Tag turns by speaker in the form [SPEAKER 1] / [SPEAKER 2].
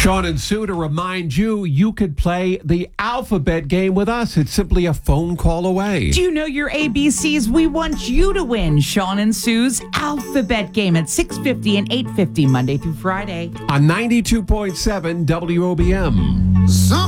[SPEAKER 1] Sean and Sue, to remind you, you could play the alphabet game with us. It's simply a phone call away.
[SPEAKER 2] Do you know your ABCs? We want you to win Sean and Sue's alphabet game at 6:50 and 8:50 Monday through Friday.
[SPEAKER 1] On 92.7 WOBM.